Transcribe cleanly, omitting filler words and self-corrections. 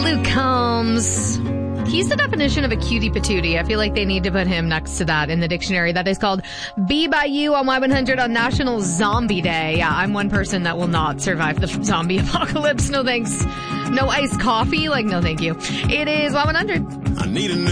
Luke Combs. He's the definition of a cutie patootie. I feel like they need to put him next to that in the dictionary. That is called Be By You on Y100 on National Zombie Day. Yeah, I'm one person that will not survive the zombie apocalypse. No thanks. No iced coffee? Like, no thank you. It is Y100. I need a